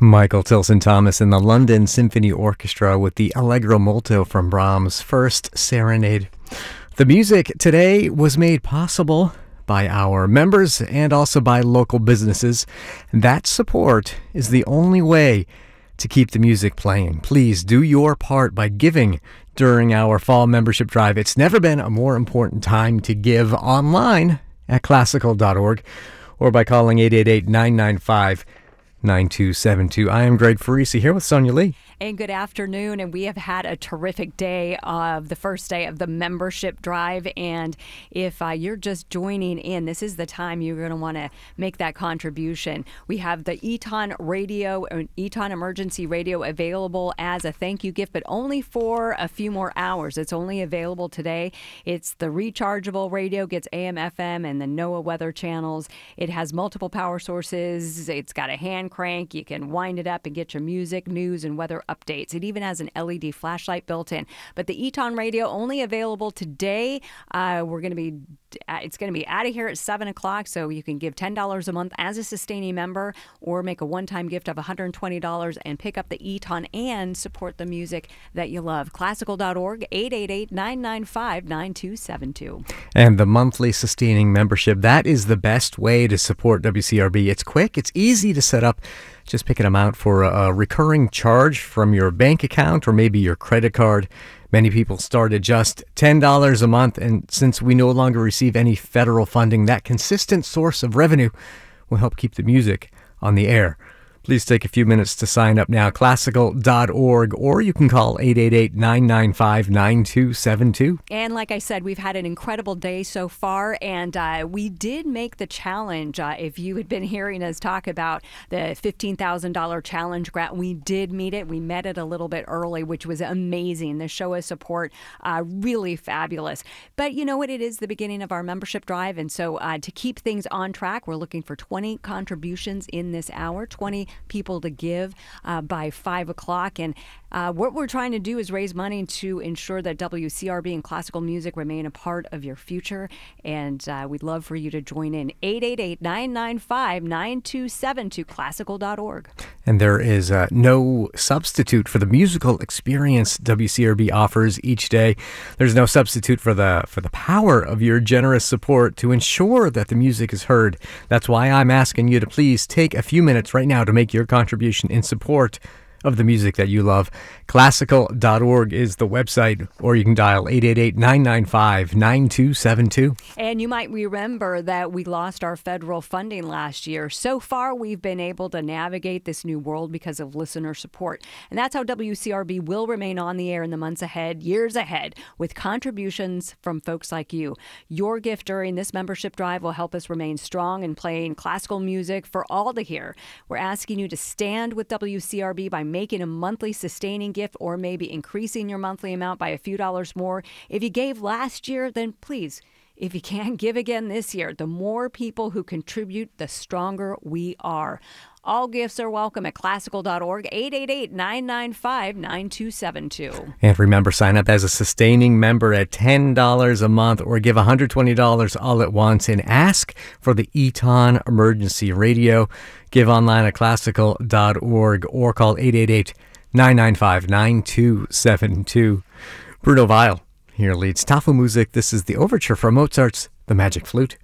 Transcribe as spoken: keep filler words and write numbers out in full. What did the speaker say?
Michael Tilson Thomas and the London Symphony Orchestra with the Allegro Molto from Brahms' First Serenade. The music today was made possible by our members and also by local businesses. That support is the only way to keep the music playing. Please do your part by giving during our fall membership drive. It's never been a more important time to give online at classical dot org or by calling eight eight eight, nine nine five, nine two seven two. I am Greg Farisi here with Sonia Lee. And good afternoon, and we have had a terrific day of the first day of the membership drive, and if uh, you're just joining in, this is the time you're going to want to make that contribution. We have the Eton Radio, Eton Emergency Radio available as a thank you gift, but only for a few more hours. It's only available today. It's the rechargeable radio, gets A M, F M, and the NOAA weather channels. It has multiple power sources. It's got a hand crank. You can wind it up and get your music, news, and weather updates. It even has an L E D flashlight built in. But the Eton Radio only available today. Uh, we're going to be, it's going to be out of here at seven o'clock, so you can give ten dollars a month as a sustaining member or make a one-time gift of one hundred twenty dollars and pick up the Eton and support the music that you love. classical dot org, eight eight eight, nine nine five, nine two seven two. And the monthly sustaining membership, that is the best way to support W C R B. It's quick, it's easy to set up. Just pick an amount for a recurring charge from your bank account or maybe your credit card. Many people start at just ten dollars a month, and since we no longer receive any federal funding, that consistent source of revenue will help keep the music on the air. Please take a few minutes to sign up now, classical dot org, or you can call eight eight eight, nine nine five, nine two seven two. And like I said, we've had an incredible day so far, and uh, we did make the challenge. Uh, if you had been hearing us talk about the fifteen thousand dollars challenge grant, we did meet it. We met it a little bit early, which was amazing. The show of support, uh, really fabulous. But you know what? It is the beginning of our membership drive, and so uh, to keep things on track, we're looking for twenty contributions in this hour, twenty people to give uh, by five o'clock. And uh, what we're trying to do is raise money to ensure that W C R B and classical music remain a part of your future. And uh, we'd love for you to join in. eight eight eight, nine nine five, nine two seven two, classical dot org. And there is uh, no substitute for the musical experience W C R B offers each day. There's no substitute for the for the power of your generous support to ensure that the music is heard. That's why I'm asking you to please take a few minutes right now to make your contribution in support of the music that you love. classical dot org is the website, or you can dial eight eight eight, nine nine five, nine two seven two. And you might remember that we lost our federal funding last year. So far, we've been able to navigate this new world because of listener support. And that's how W C R B will remain on the air in the months ahead, years ahead, with contributions from folks like you. Your gift during this membership drive will help us remain strong in playing classical music for all to hear. We're asking you to stand with W C R B by making a monthly sustaining gift or maybe increasing your monthly amount by a few dollars more. If you gave last year, then please, if you can't give again this year, the more people who contribute, the stronger we are. All gifts are welcome at classical dot org, eight eight eight, nine nine five, nine two seven two. And remember, sign up as a sustaining member at ten dollars a month or give one hundred twenty dollars all at once and ask for the Eton Emergency Radio. Give online at classical dot org or call eight eight eight, nine nine five, nine two seven two. Bruno Weil here leads Tafelmusik. This is the overture from Mozart's The Magic Flute.